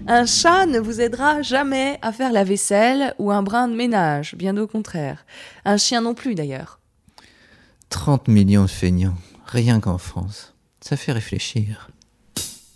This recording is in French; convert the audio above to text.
Un chat ne vous aidera jamais à faire la vaisselle ou un brin de ménage, bien au contraire. Un chien non plus d'ailleurs. 30 millions de feignants, rien qu'en France. Ça fait réfléchir.